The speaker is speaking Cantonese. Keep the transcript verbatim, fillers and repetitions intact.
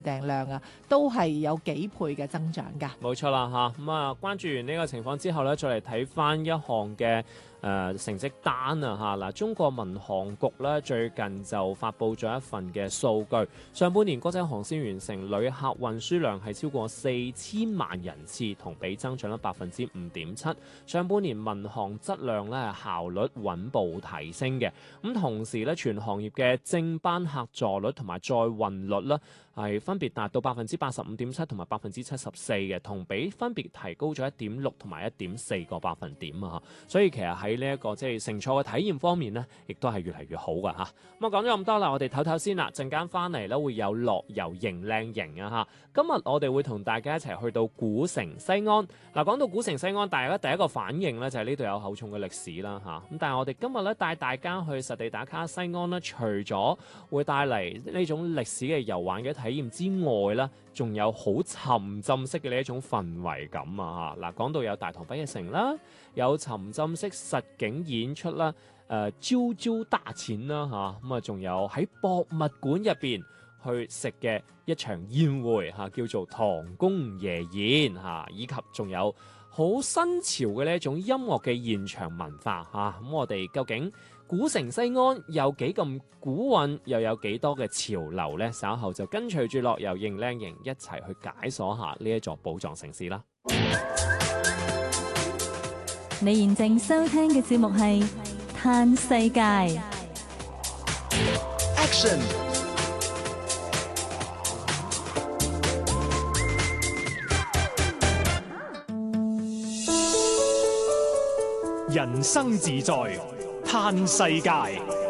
訂量啊，都係有幾倍嘅增長㗎。 冇錯啦嚇，咁啊關注完呢個情況之後咧，再嚟睇翻一項嘅誒、呃、成績單啊嚇嗱，中國民航局咧最近就發布咗一份嘅數據，上半年國際航線完成旅客運輸量係超過四千萬人次，同比增長咗百分之五點七。上半年民航質量咧係效率穩步提升嘅，咁同時咧全行業嘅正班客座率同埋載運率咧係分別達到百分之八十五點七同埋百分之七十四嘅，同比分別提高咗一點六同埋一點四個百分點啊！所以其實喺呢一個即係乘坐嘅體驗方面呢，亦都係越嚟越好噶嚇。咁啊講咗咁多啦，我哋唞唞先啦，陣間翻嚟咧會有樂遊迎靚營啊嚇。今日我哋會同大家一齊去到古城西安。嗱，講到古城西安，大家第一個反應咧就係呢度有厚重嘅歷史啦嚇。咁但係我哋今日咧帶大家去實地打卡西安咧，除咗會帶嚟呢種歷史嘅遊玩嘅體驗之外咧，仲有好沉浸式嘅呢一種氛圍感啊！嗱，講到有大唐不夜城啦，有沉浸式實景演出啦，誒、呃，招招大錢啦嚇，咁啊，仲有喺博物館入邊去食嘅一場宴會嚇、啊，叫做唐宮夜宴嚇、啊，以及仲有好新潮嘅呢一種音樂嘅現場文化嚇。咁、啊、我哋究竟古城西安有幾咁古韻，又有幾多嘅潮流呢？稍後就跟隨住樂遊迎靚營一齊去解鎖下呢一座寶藏城市啦！ 你現正收聽嘅節目係《嘆世界》 Action。人生自在嘆世界。